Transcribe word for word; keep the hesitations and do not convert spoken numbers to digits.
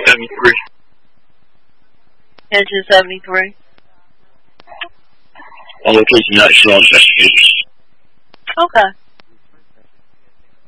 seventy-three. Engine seventy-three. On location not showing investigators. Okay.